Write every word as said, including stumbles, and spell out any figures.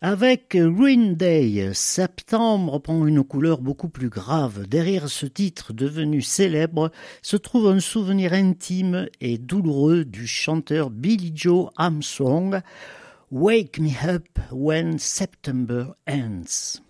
Avec Green Day, septembre prend une couleur beaucoup plus grave. Derrière ce titre devenu célèbre se trouve un souvenir intime et douloureux du chanteur Billie Joe Armstrong, Wake Me Up When September Ends.